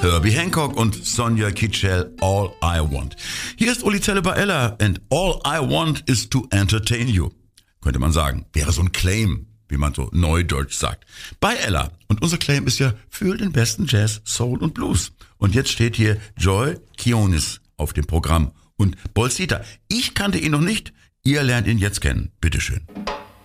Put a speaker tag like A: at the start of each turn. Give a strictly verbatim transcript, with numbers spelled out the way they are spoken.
A: Herbie Hancock und Sonja Kitschel, All I Want. Hier ist Uli Zelle bei Ella and all I want is to entertain you. Könnte man sagen, wäre so ein Claim, wie man so neudeutsch sagt. Bei Ella. Und unser Claim ist ja für den besten Jazz, Soul und Blues. Und jetzt steht hier Joy Kionis auf dem Programm und Bolsita. Ich kannte ihn noch nicht, ihr lernt ihn jetzt kennen. Bitteschön.